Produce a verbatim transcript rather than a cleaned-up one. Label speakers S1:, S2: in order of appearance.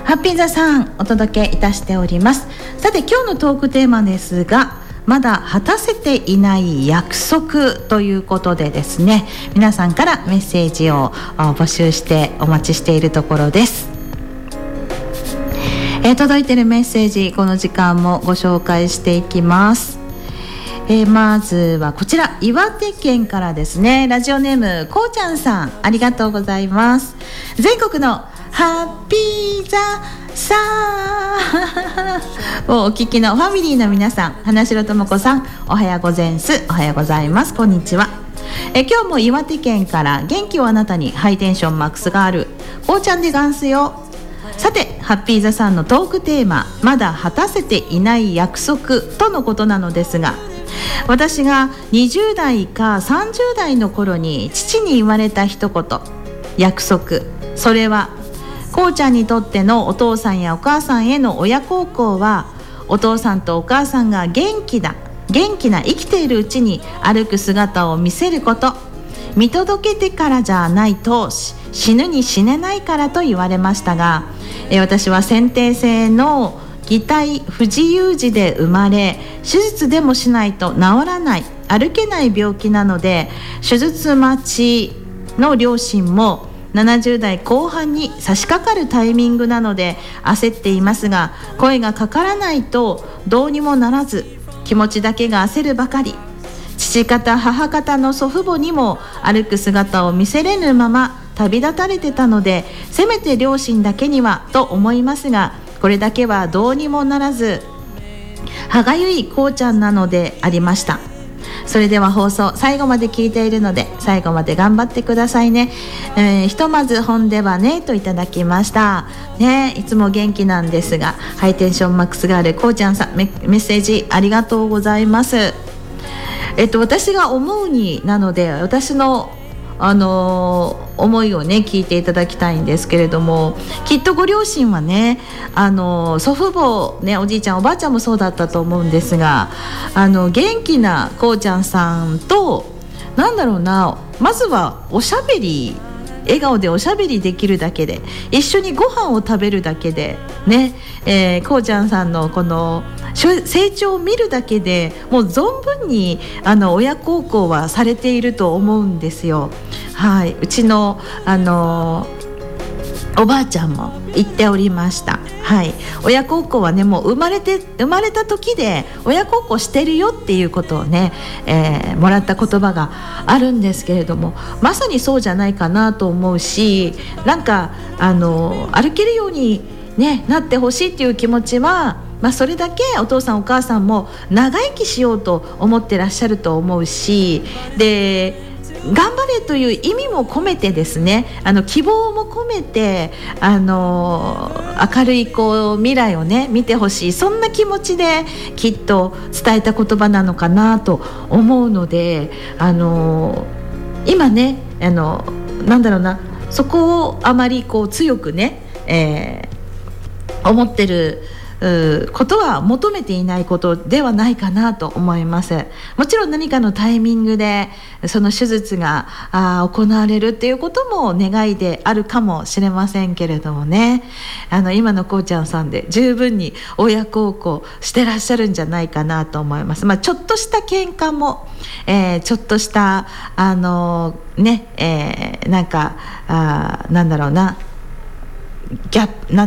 S1: ハッピー座さんお届けいたしております。さて今日のトークテーマですが、まだ果たせていない約束ということでですね、皆さんからメッセージを募集してお待ちしているところです。えー、届いているメッセージ、この時間もご紹介していきます。えー、まずはこちら、岩手県からですね、ラジオネームこうちゃんさん、ありがとうございます。全国のハッピーザさんをお聞きのファミリーの皆さん、花城智子さん、おはようございます。おはようございます。こんにちは。え今日も岩手県から元気をあなたに、ハイテンションマックスがあるこうちゃんでガンスよ。さてハッピーザさんのトークテーマ、まだ果たせていない約束とのことなのですが、私がにじゅう代かさんじゅう代の頃に父に言われた一言、約束、それはこうちゃんにとってのお父さんやお母さんへの親孝行は、お父さんとお母さんが元気だ元気な生きているうちに歩く姿を見せること、見届けてからじゃないと死ぬに死ねないからと言われましたが、え私は先天性の擬態不自由児で生まれ、手術でもしないと治らない歩けない病気なので、手術待ちの両親もななじゅう代後半に差し掛かるタイミングなので焦っていますが、声がかからないとどうにもならず、気持ちだけが焦るばかり。父方母方の祖父母にも歩く姿を見せれぬまま旅立たれてたので、せめて両親だけにはと思いますが、これだけはどうにもならず、歯がゆいこうちゃんなのでありました。それでは放送最後まで聞いているので、最後まで頑張ってくださいね。えー、ひとまず本ではねといただきましたね。いつも元気なんですが、ハイテンションマックスがあるこうちゃんさん、メ, メッセージありがとうございます。えっと私が思うになので、私のあのー、思いをね聞いていただきたいんですけれども、きっとご両親はね、あのー、祖父母ね、おじいちゃんおばあちゃんもそうだったと思うんですが、あの元気なこうちゃんさんと、なんだろうな、まずはおしゃべり、笑顔でおしゃべりできるだけで、一緒にご飯を食べるだけでね、えー、こうちゃんさんのこの成長を見るだけで、もう存分にあの親孝行はされていると思うんですよ。はい、うちのあのおばあちゃんも言っておりました。はい、親孝行はね、もう生まれて生まれた時で親孝行してるよっていうことをね、えー、もらった言葉があるんですけれども、まさにそうじゃないかなと思うし、なんかあの歩けるように、ね、なってほしいっていう気持ちは、まあ、それだけお父さんお母さんも長生きしようと思ってらっしゃると思うし、で頑張れという意味も込めてですね、あの希望も込めて、あの明るいこう未来をね見てほしい、そんな気持ちできっと伝えた言葉なのかなと思うので、あの今ね、あのなんだろうな、そこをあまりこう強くね、えー、思ってることは求めていないことではないかなと思います。もちろん何かのタイミングでその手術があ行われるっていうことも願いであるかもしれませんけれどもね、あの今のこうちゃんさんで十分に親孝行してらっしゃるんじゃないかなと思います。まあ、ちょっとした喧嘩も、えー、ちょっとしたあのね、えー、なんかあなんだろうなギャップ